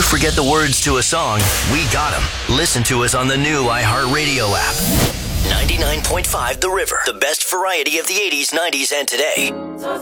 forget the words to a song, we got them. Listen to us on the new iHeartRadio app. 99.5 The River. The best variety of the 80s, 90s, and today.